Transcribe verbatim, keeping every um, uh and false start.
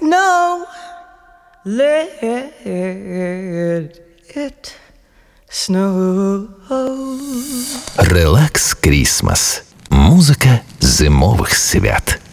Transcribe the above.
snow. Let it snow. Релакс Крісмас. Музика зимових свят.